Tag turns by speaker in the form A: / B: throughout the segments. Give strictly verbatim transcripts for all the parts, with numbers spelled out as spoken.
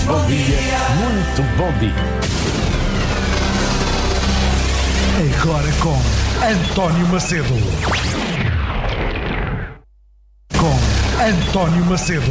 A: bom dia. Muito bom dia.
B: Agora com António Macedo. Com António Macedo.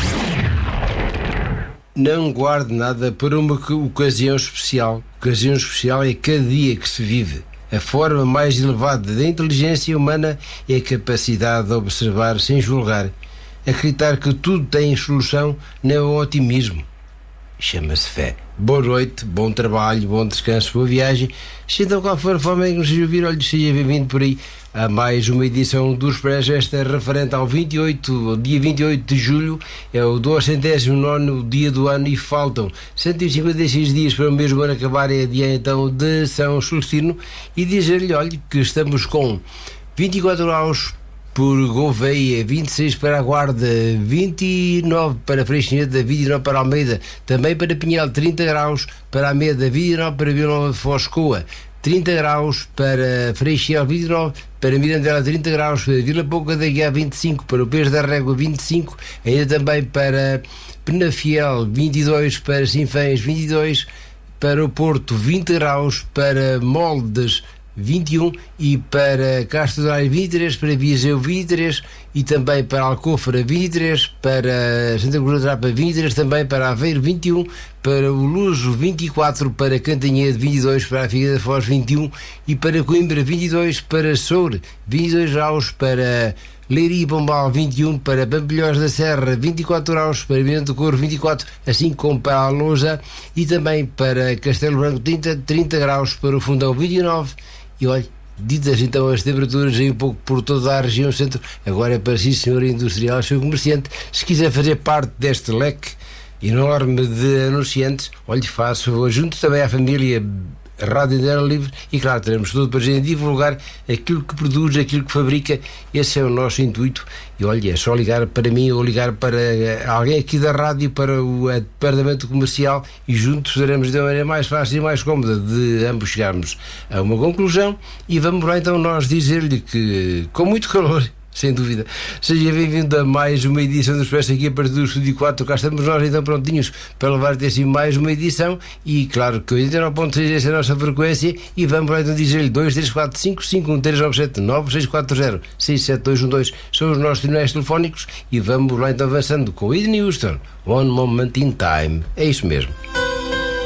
C: Não guarde nada para uma ocasião especial. Ocasião especial é cada dia que se vive. A forma mais elevada da inteligência humana é a capacidade de observar sem julgar. Acreditar que tudo tem solução não é o otimismo. Chama-se fé. Boa noite, bom trabalho, bom descanso, boa viagem. Se então qual for a forma em que nos ouvir, olhe, seja bem-vindo por aí a mais uma edição do Expresso, esta referente ao vinte e oito, dia vinte e oito de julho, é o duzentos e nono dia do ano e faltam cento e cinquenta e seis dias para o mesmo ano acabar, é dia então de São Celestino, e dizer-lhe, olhe, que estamos com vinte e quatro graus por Gouveia, vinte e seis para a Guarda, vinte e nove para Freixinheda, vinte e nove para Almeida, também para Pinhel, trinta graus para Almeida, vinte e nove para Vila Nova de Foscoa, trinta graus para Freixel, vinte e nove para Mirandela, trinta graus para Vila Pouca da Guiá, vinte e cinco para o Pés da Régua, vinte e cinco, ainda também para Penafiel, vinte e dois para Sinfãs, vinte e dois para o Porto, vinte graus para Moldes, vinte e um, e para Castro Daire vinte e três, para Viseu vinte e três, e também para Alcofra vinte e três, para Santa Cruz da Trapa vinte e três, também para Aveiro vinte e um, para o Luso vinte e quatro, para Cantanhede vinte e dois, para a Figueira da Foz vinte e um, e para Coimbra vinte e dois, para Soure vinte e dois graus, para Leiria e Pombal vinte e um, para Pampilhós da Serra vinte e quatro graus, para Viana do Coro vinte e quatro, assim como para a Lousa, e também para Castelo Branco trinta, trinta graus, para o Fundão vinte e nove. E olha, ditas então as temperaturas aí um pouco por toda a região centro, agora é para si, senhor industrial, senhor comerciante, se quiser fazer parte deste leque enorme de anunciantes, olhe, faço, junto também à família Rádio Interna Livre, e claro, teremos todo para gente divulgar aquilo que produz, aquilo que fabrica. Esse é o nosso intuito. E olha, é só ligar para mim ou ligar para alguém aqui da rádio, para o departamento comercial, e juntos teremos de uma maneira mais fácil e mais cómoda de ambos chegarmos a uma conclusão. E vamos lá então nós dizer-lhe que, com muito calor, sem dúvida, seja bem-vindo a mais uma edição do Expresso aqui a partir do Estúdio quatro. Cá estamos nós então prontinhos para levar-te assim mais uma edição, e claro que oitenta e nove ponto seis essa é a nossa frequência, e vamos lá então dizer-lhe dois três quatro cinco cinco um três nove sete nove seis quatro zero seis sete dois um dois são os nossos finais telefónicos, e vamos lá então avançando com Whitney Houston, One Moment in Time. É isso mesmo.